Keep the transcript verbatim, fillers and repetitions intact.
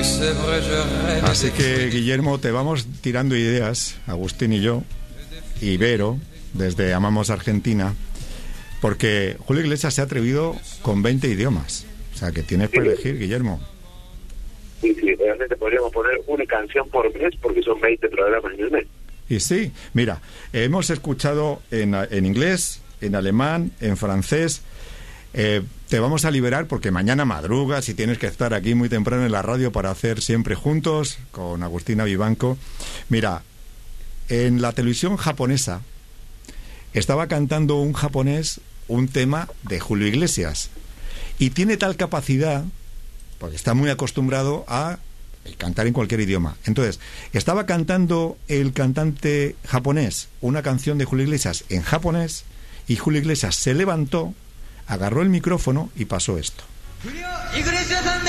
Así que, Guillermo, te vamos tirando ideas, Agustín y yo, y Vero, desde Amamos Argentina, porque Julio Iglesias se ha atrevido con veinte idiomas. O sea, que tienes para elegir, Guillermo. Sí, sí, realmente podríamos poner una canción por mes porque son veinte programas en el mes. Y sí, mira, hemos escuchado en, en inglés, en alemán, en francés. Eh, te vamos a liberar porque mañana madrugas y tienes que estar aquí muy temprano en la radio para hacer Siempre Juntos con Agustina Vivanco. Mira, en la televisión japonesa estaba cantando un japonés un tema de Julio Iglesias y tiene tal capacidad, porque está muy acostumbrado a cantar en cualquier idioma. Entonces, estaba cantando el cantante japonés una canción de Julio Iglesias en japonés y Julio Iglesias se levantó, agarró el micrófono y pasó esto.